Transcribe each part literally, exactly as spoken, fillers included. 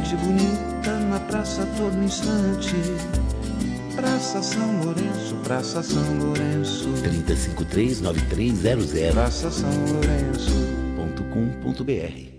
gente bonita na praça a todo instante. Praça São Lourenço, Praça São Lourenço. trinta e cinco, três nove três zero zero. Praça São Lourenço ponto com ponto b r.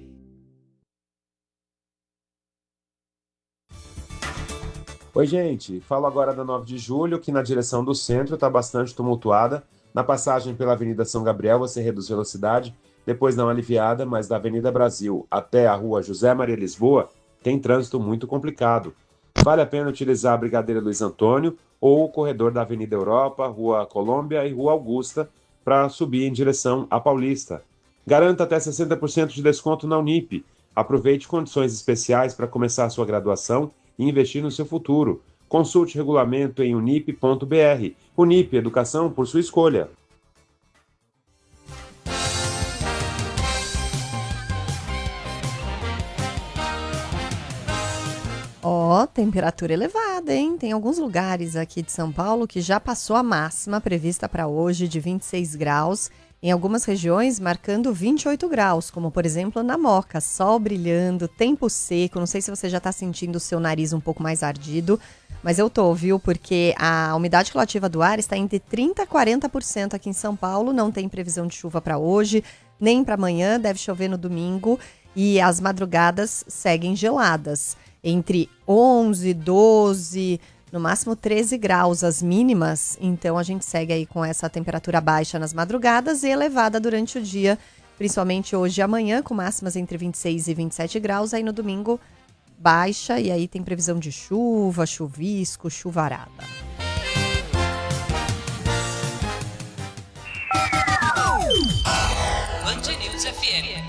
Oi, gente. Falo agora da nove de julho, que na direção do centro está bastante tumultuada. Na passagem pela Avenida São Gabriel, você reduz velocidade, depois dá uma aliviada, mas da Avenida Brasil até a Rua José Maria Lisboa, tem trânsito muito complicado. Vale a pena utilizar a Brigadeira Luiz Antônio ou o corredor da Avenida Europa, Rua Colômbia e Rua Augusta para subir em direção à Paulista. Garanta até sessenta por cento de desconto na Unip. Aproveite condições especiais para começar a sua graduação e investir no seu futuro. Consulte regulamento em unip ponto b r. Unip, educação por sua escolha. Ó, oh, temperatura elevada, hein? Tem alguns lugares aqui de São Paulo que já passou a máxima prevista para hoje de vinte e seis graus. Em algumas regiões marcando vinte e oito graus, como por exemplo na Moca, sol brilhando, tempo seco. Não sei se você já está sentindo o seu nariz um pouco mais ardido, mas eu tô, viu? Porque a umidade relativa do ar está entre trinta por cento e quarenta por cento aqui em São Paulo. Não tem previsão de chuva para hoje, nem para amanhã, deve chover no domingo. E as madrugadas seguem geladas, entre onze, doze... no máximo treze graus as mínimas, então a gente segue aí com essa temperatura baixa nas madrugadas e elevada durante o dia, principalmente hoje e amanhã, com máximas entre vinte e seis e vinte e sete graus, aí no domingo baixa e aí tem previsão de chuva, chuvisco, chuvarada. Band News F M.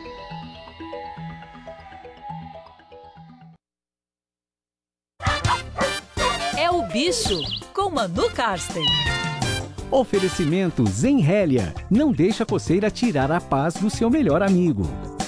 É o bicho com Manu Karsten. Oferecimento Zenrélia. Não deixa a coceira tirar a paz do seu melhor amigo.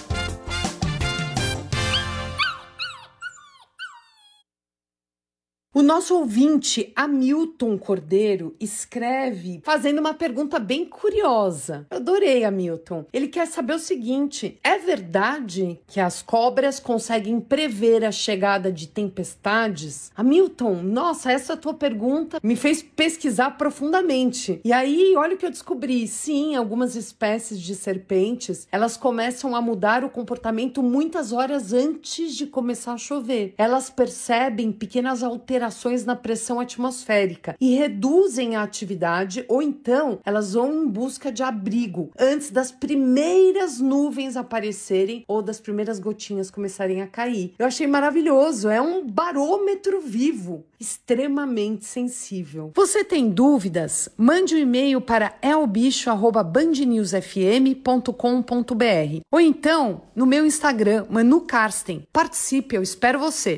O nosso ouvinte, Hamilton Cordeiro, escreve fazendo uma pergunta bem curiosa. Eu adorei, Hamilton. Ele quer saber o seguinte: é verdade que as cobras conseguem prever a chegada de tempestades? Hamilton, nossa, essa tua pergunta me fez pesquisar profundamente. E aí, olha o que eu descobri. Sim, algumas espécies de serpentes, elas começam a mudar o comportamento muitas horas antes de começar a chover. Elas percebem pequenas alterações na pressão atmosférica e reduzem a atividade, ou então elas vão em busca de abrigo antes das primeiras nuvens aparecerem ou das primeiras gotinhas começarem a cair. Eu achei maravilhoso, é um barômetro vivo, extremamente sensível. Você tem dúvidas? Mande um e-mail para elbicho arroba band news f m ponto com ponto b r ou então no meu Instagram, Manu Karsten. Participe, eu espero você.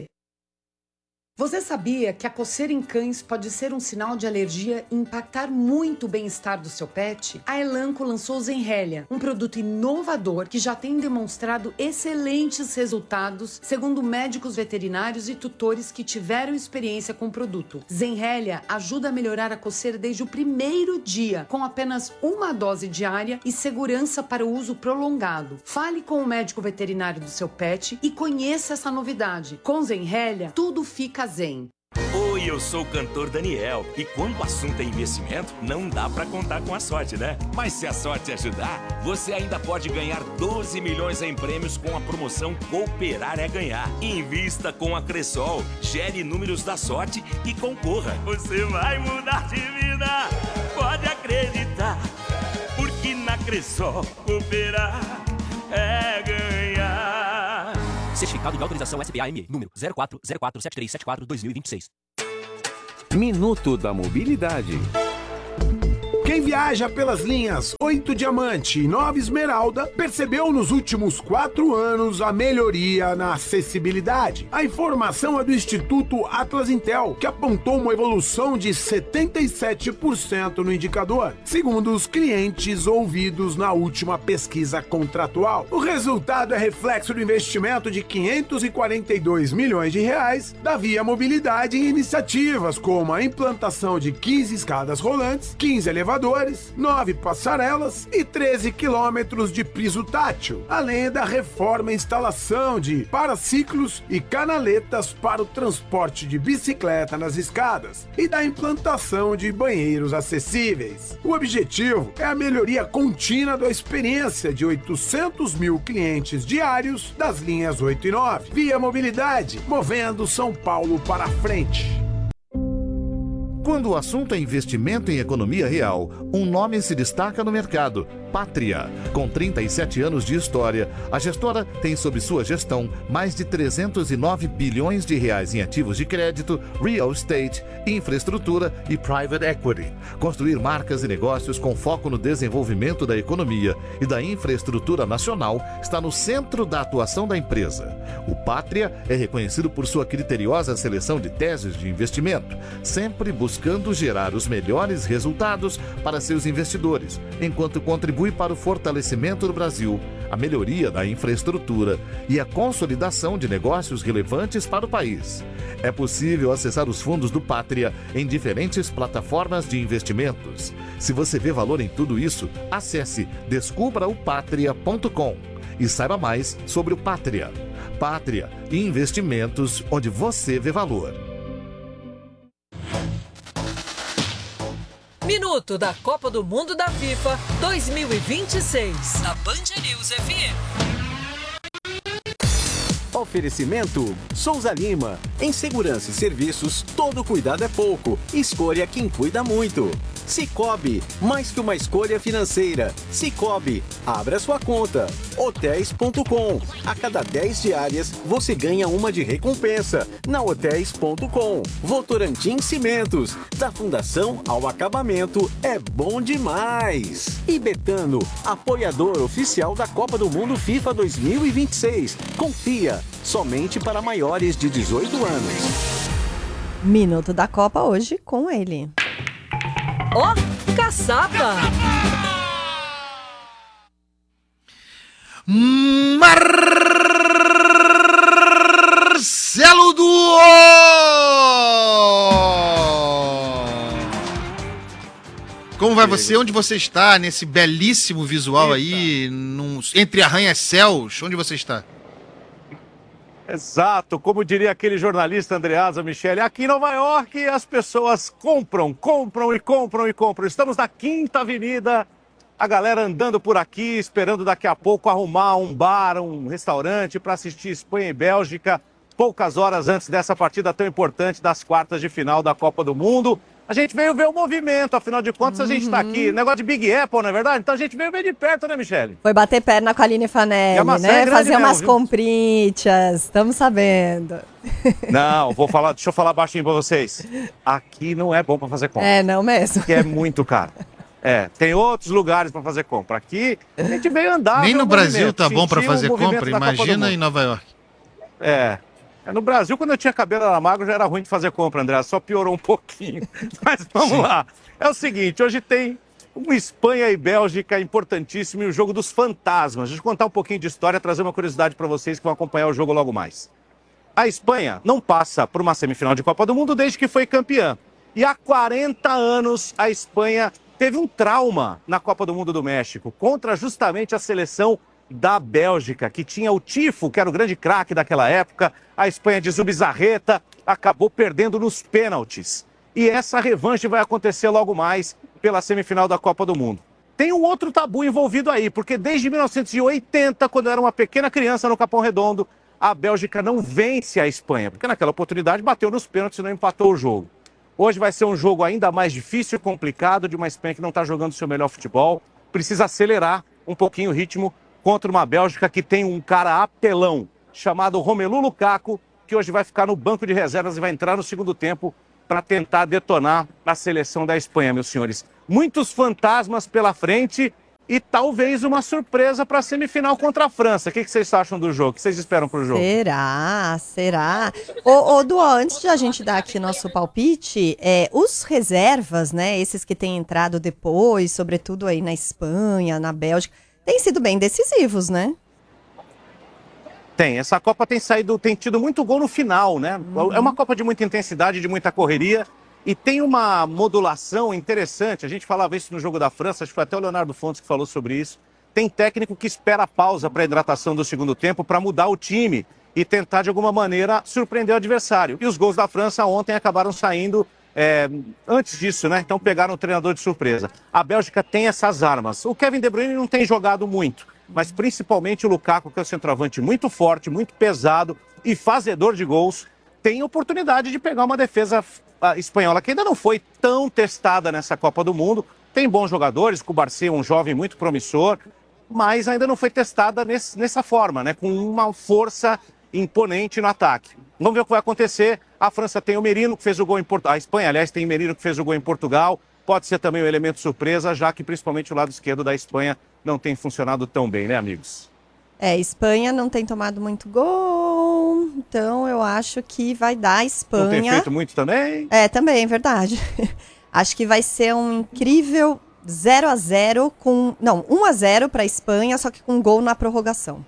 Você sabia que a coceira em cães pode ser um sinal de alergia e impactar muito o bem-estar do seu pet? A Elanco lançou o Zenrélia, um produto inovador que já tem demonstrado excelentes resultados, segundo médicos veterinários e tutores que tiveram experiência com o produto. Zenrélia ajuda a melhorar a coceira desde o primeiro dia, com apenas uma dose diária e segurança para o uso prolongado. Fale com o médico veterinário do seu pet e conheça essa novidade. Com Zenrélia, tudo fica zen. Oi, eu sou o cantor Daniel e quando o assunto é investimento, não dá pra contar com a sorte, né? Mas se a sorte ajudar, você ainda pode ganhar doze milhões em prêmios com a promoção Cooperar é Ganhar. Invista com a Cressol, gere números da sorte e concorra. Você vai mudar de vida, pode acreditar, porque na Cressol cooperar é ganhar. Certificado de autorização S P A M E, número zero quatro zero quatro sete três sete quatro dois mil e vinte e seis. Minuto da Mobilidade. Quem viaja pelas linhas oito Diamante e nove Esmeralda percebeu nos últimos quatro anos a melhoria na acessibilidade. A informação é do Instituto Atlas Intel, que apontou uma evolução de setenta e sete por cento no indicador, segundo os clientes ouvidos na última pesquisa contratual. O resultado é reflexo do investimento de quinhentos e quarenta e dois milhões de reais da Via Mobilidade em iniciativas como a implantação de quinze escadas rolantes, quinze elevadores elevadores, nove passarelas e treze quilômetros de piso tátil, além da reforma e instalação de paraciclos e canaletas para o transporte de bicicleta nas escadas e da implantação de banheiros acessíveis. O objetivo é a melhoria contínua da experiência de oitocentos mil clientes diários das linhas oito e nove. Via Mobilidade, movendo São Paulo para frente. Quando o assunto é investimento em economia real, um nome se destaca no mercado: Pátria. Com trinta e sete anos de história, a gestora tem sob sua gestão mais de trezentos e nove bilhões de reais em ativos de crédito, real estate, infraestrutura e private equity. Construir marcas e negócios com foco no desenvolvimento da economia e da infraestrutura nacional está no centro da atuação da empresa. O Pátria é reconhecido por sua criteriosa seleção de teses de investimento, sempre buscando buscando gerar os melhores resultados para seus investidores, enquanto contribui para o fortalecimento do Brasil, a melhoria da infraestrutura e a consolidação de negócios relevantes para o país. É possível acessar os fundos do Pátria em diferentes plataformas de investimentos. Se você vê valor em tudo isso, acesse descubra o patria ponto com e saiba mais sobre o Pátria. Pátria, investimentos onde você vê valor. Minuto da Copa do Mundo da FIFA dois mil e vinte e seis, na Band News F M. Oferecimento Souza Lima. Em segurança e serviços, todo cuidado é pouco. Escolha quem cuida muito. Cicobi, mais que uma escolha financeira. Cicobi, abra sua conta. Hotéis ponto com. A cada dez diárias, você ganha uma de recompensa. Na Hotéis ponto com. Votorantim Cimentos. Da fundação ao acabamento, é bom demais. E Betano, apoiador oficial da Copa do Mundo FIFA dois mil e vinte e seis. Confia, somente para maiores de dezoito anos. Minuto da Copa hoje com ele. Ó, oh, caçapa! Marcelo Duo! Como vai você? Onde você está nesse belíssimo visual aí, num, entre arranha-céus? Onde você está? Exato, como diria aquele jornalista Andreasa Michele, aqui em Nova York as pessoas compram, compram e compram e compram. Estamos na Quinta Avenida, a galera andando por aqui, esperando daqui a pouco arrumar um bar, um restaurante para assistir Espanha e Bélgica, poucas horas antes dessa partida tão importante das quartas de final da Copa do Mundo. A gente veio ver o movimento, afinal de contas, uhum. a gente está aqui. Negócio de Big Apple, não é verdade? Então a gente veio ver de perto, né, Michele? Foi bater perna com a Aline Fanelli, né? É Fazer mesmo, umas viu? comprinhas, estamos sabendo. Não, vou falar, deixa eu falar baixinho pra vocês. Aqui não é bom pra fazer compra. É, não mesmo. Aqui é muito caro. É, tem outros lugares pra fazer compra. Aqui a gente veio andar. Nem no Brasil tá bom pra fazer compra, imagina em Nova York. É. No Brasil, quando eu tinha cabelo era magro, já era ruim de fazer compra, André. Só piorou um pouquinho. Mas vamos Sim. lá. É o seguinte, hoje tem um Espanha e Bélgica importantíssimo e o jogo dos fantasmas. Deixa eu contar um pouquinho de história, trazer uma curiosidade para vocês que vão acompanhar o jogo logo mais. A Espanha não passa por uma semifinal de Copa do Mundo desde que foi campeã. E há quarenta anos a Espanha teve um trauma na Copa do Mundo do México contra justamente a seleção da Bélgica, que tinha o Tifo, que era o grande craque daquela época. A Espanha de Zubizarreta acabou perdendo nos pênaltis. E essa revanche vai acontecer logo mais pela semifinal da Copa do Mundo. Tem um outro tabu envolvido aí, porque desde mil novecentos e oitenta, quando eu era uma pequena criança no Capão Redondo, a Bélgica não vence a Espanha, porque naquela oportunidade bateu nos pênaltis e não empatou o jogo. Hoje vai ser um jogo ainda mais difícil e complicado, de uma Espanha que não está jogando seu melhor futebol, precisa acelerar um pouquinho o ritmo contra uma Bélgica que tem um cara apelão chamado Romelu Lukaku, que hoje vai ficar no banco de reservas e vai entrar no segundo tempo para tentar detonar a seleção da Espanha, meus senhores. Muitos fantasmas pela frente e talvez uma surpresa para a semifinal contra a França. O que, que vocês acham do jogo? O que vocês esperam para o jogo? Será? Será? Ô, ô Duó, antes de a gente dar aqui nosso palpite, é, os reservas, né, esses que têm entrado depois, sobretudo aí na Espanha, na Bélgica, têm sido bem decisivos, né? Tem. Essa Copa tem saído, tem tido muito gol no final, né? Uhum. É uma Copa de muita intensidade, de muita correria. E tem uma modulação interessante, a gente falava isso no jogo da França, acho que foi até o Leonardo Fontes que falou sobre isso. Tem técnico que espera a pausa para a hidratação do segundo tempo para mudar o time e tentar, de alguma maneira, surpreender o adversário. E os gols da França ontem acabaram saindo é, antes disso, né? Então pegaram o treinador de surpresa. A Bélgica tem essas armas. O Kevin De Bruyne não tem jogado muito, mas principalmente o Lukaku, que é um centroavante muito forte, muito pesado e fazedor de gols, tem oportunidade de pegar uma defesa espanhola que ainda não foi tão testada nessa Copa do Mundo. Tem bons jogadores, o Barcé, um jovem muito promissor, mas ainda não foi testada nesse, nessa forma, né? Com uma força imponente no ataque. Vamos ver o que vai acontecer. A França tem o Merino, que fez o gol em Portugal. A Espanha, aliás, tem o Merino, que fez o gol em Portugal. Pode ser também um elemento surpresa, já que principalmente o lado esquerdo da Espanha não tem funcionado tão bem, né, amigos? É, Espanha não tem tomado muito gol, então eu acho que vai dar a Espanha. Não tem feito muito também? É, também, é verdade. Acho que vai ser um incrível zero a zero com... Não, um a zero para a Espanha, só que com um gol na prorrogação.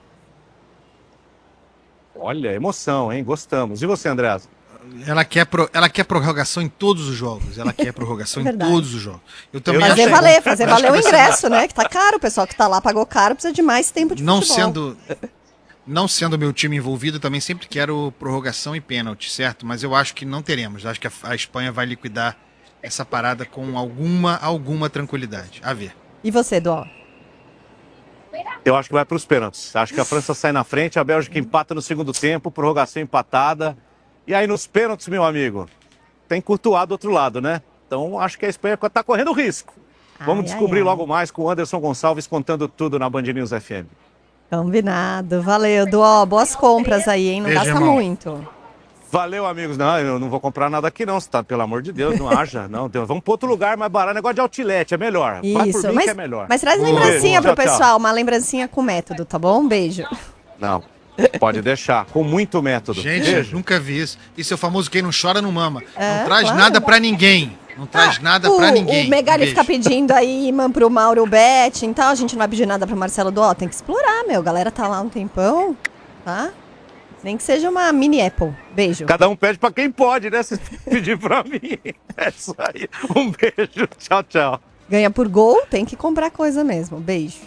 Olha, emoção, hein? Gostamos. E você, Andreas? Ela quer, pro, ela quer prorrogação em todos os jogos. Ela quer prorrogação em todos os jogos. Eu também fazer acho, valer, fazer valer o ingresso, ser... né? Que tá caro, o pessoal que tá lá pagou caro, precisa de mais tempo de não futebol. Sendo, não sendo meu time envolvido, eu também sempre quero prorrogação e pênalti, certo? Mas eu acho que não teremos. Acho que a, a Espanha vai liquidar essa parada com alguma, alguma tranquilidade. A ver. E você, Dó? Eu acho que vai para os pênaltis. Acho que a França sai na frente, a Bélgica empata no segundo tempo, prorrogação empatada. E aí nos pênaltis, meu amigo, tem Courtois do outro lado, né? Então acho que a Espanha está correndo risco. Vamos ai, descobrir ai, logo ai. mais com o Anderson Gonçalves contando tudo na Band News F M. Combinado. Valeu, Dó. Boas compras aí, hein? Não Beijo, gasta irmão. muito. Valeu, amigos. Não, eu não vou comprar nada aqui não, tá? Pelo amor de Deus, não haja. Não, vamos para outro lugar mais barato. Negócio de outlet, é melhor. Isso, Vai por mim mas, que é melhor. Mas traz lembrancinha pro pessoal, tchau. Uma lembrancinha com método, tá bom? Um beijo. Não. Pode deixar, com muito método. Gente, Beijo. Nunca vi isso. Isso é o famoso quem não chora não mama. É, não traz claro. nada pra ninguém. Não traz ah, nada o, pra ninguém. O Megali um fica pedindo aí imã pro Mauro Bet, então a gente não vai pedir nada pro Marcelo Dó. Tem que explorar, meu. A galera tá lá um tempão, tá? Nem que seja uma mini Apple. Beijo. Cada um pede pra quem pode, né? Se pedir pra mim. É isso aí. Um beijo. Tchau, tchau. Ganha por gol, tem que comprar coisa mesmo. Beijo.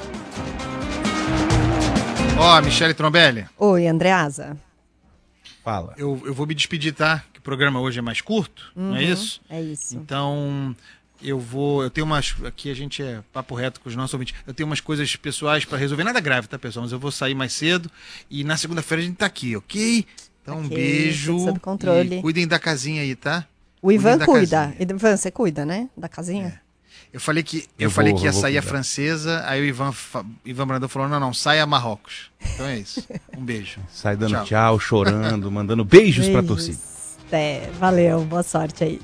Ó, oh, Michele Trombelli. Oi, Andreasa. Fala. Eu, eu vou me despedir, tá? Que o programa hoje é mais curto, uhum, não é isso? É isso. Então, eu vou... Eu tenho umas... Aqui a gente é papo reto com os nossos ouvintes. Eu tenho umas coisas pessoais pra resolver. Nada grave, tá, pessoal? Mas eu vou sair mais cedo. E na segunda-feira a gente tá aqui, ok? Então, okay, um beijo. Sob controle. E cuidem da casinha aí, tá? O Ivan cuida. Ivan, você cuida, né? Da casinha? É. Eu falei que, eu, eu falei vou, que ia sair a francesa, aí o Ivan, Ivan Brandão falou, não, não, sai a Marrocos. Então é isso. Um beijo. Sai dando tchau, tchau chorando, mandando beijos, beijos pra torcida. É, valeu, boa sorte aí.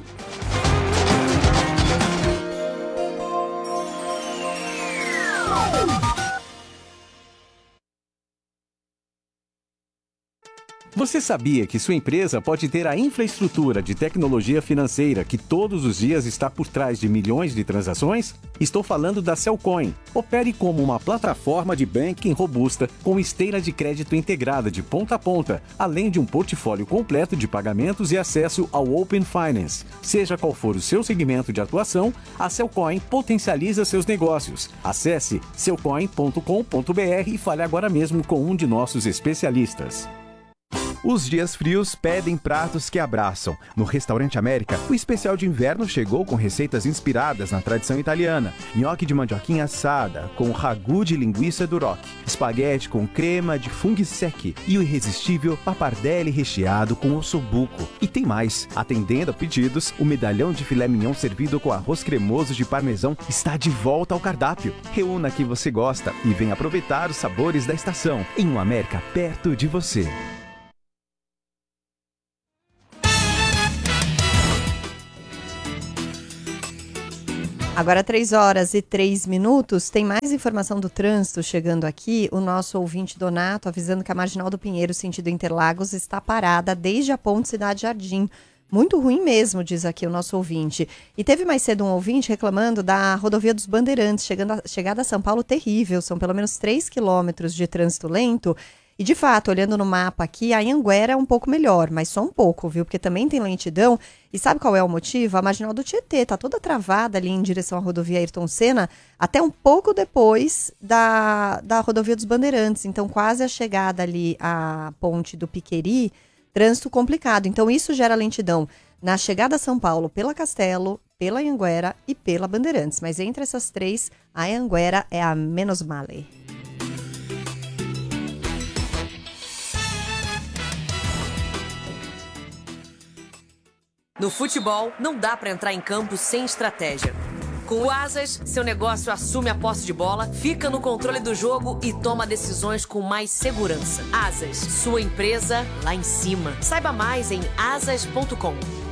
Você sabia que sua empresa pode ter a infraestrutura de tecnologia financeira que todos os dias está por trás de milhões de transações? Estou falando da Cellcoin. Opere como uma plataforma de banking robusta com esteira de crédito integrada de ponta a ponta, além de um portfólio completo de pagamentos e acesso ao Open Finance. Seja qual for o seu segmento de atuação, a Cellcoin potencializa seus negócios. Acesse cellcoin ponto com ponto br e fale agora mesmo com um de nossos especialistas. Os dias frios pedem pratos que abraçam. No Restaurante América, o especial de inverno chegou com receitas inspiradas na tradição italiana. Nhoque de mandioquinha assada, com ragu de linguiça duroc. Espaguete com crema de funghi secchi. E o irresistível pappardelle recheado com ossobuco. E tem mais. Atendendo a pedidos, o medalhão de filé mignon servido com arroz cremoso de parmesão está de volta ao cardápio. Reúna o que você gosta e venha aproveitar os sabores da estação. Em um América perto de você. Agora três horas e três minutos, tem mais informação do trânsito chegando aqui. O nosso ouvinte Donato avisando que a Marginal do Pinheiro, sentido Interlagos, está parada desde a ponte Cidade Jardim. Muito ruim mesmo, diz aqui o nosso ouvinte. E teve mais cedo um ouvinte reclamando da rodovia dos Bandeirantes, chegando a, chegada a São Paulo terrível. São pelo menos três quilômetros de trânsito lento. E de fato, olhando no mapa aqui, a Anhanguera é um pouco melhor, mas só um pouco, viu? Porque também tem lentidão. E sabe qual é o motivo? A marginal do Tietê tá toda travada ali em direção à rodovia Ayrton Senna, até um pouco depois da, da rodovia dos Bandeirantes. Então, quase a chegada ali à ponte do Piqueri, trânsito complicado. Então, isso gera lentidão na chegada a São Paulo pela Castelo, pela Anhanguera e pela Bandeirantes. Mas entre essas três, a Anhanguera é a menos male. No futebol, não dá pra entrar em campo sem estratégia. Com o Asas, seu negócio assume a posse de bola, fica no controle do jogo e toma decisões com mais segurança. Asas, sua empresa lá em cima. Saiba mais em asas ponto com.